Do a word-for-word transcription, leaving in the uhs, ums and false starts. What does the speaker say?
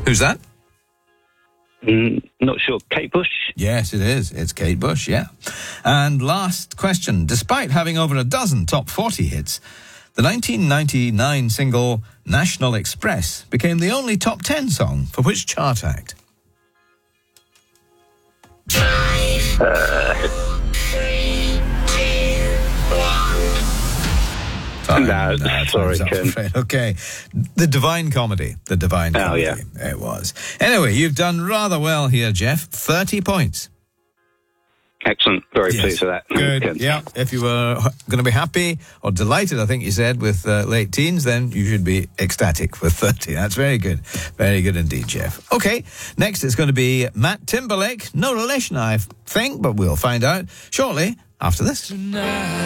Who's that? Mm, not sure. Kate Bush? Yes, it is. It's Kate Bush, yeah. And last question. Despite having over a dozen top forty hits, the nineteen ninety-nine single National Express became the only top ten song for which chart act? Uh, Time. No, No, sorry, time's up, Ken. I'm afraid. Okay. The Divine Comedy. The Divine Oh, Comedy. yeah. It was. Anyway, you've done rather well here, Jeff. thirty points. Excellent. Very Yes. pleased with that. Good. Ken. Yeah. If you were going to be happy or delighted, I think you said, with uh, late teens, then you should be ecstatic with thirty. That's very good. Very good indeed, Jeff. Okay. Next, it's going to be Matt Timberlake. No relation, I think, but we'll find out shortly after this.